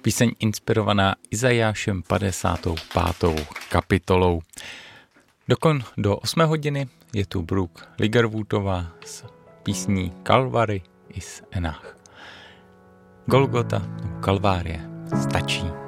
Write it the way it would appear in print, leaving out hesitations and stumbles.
Píseň inspirovaná Izajášem 55. kapitolou. Do 8 hodiny je tu Brooke Ligerwoodová s písní Calvary is enough. Golgota, Kalvárie, stačí.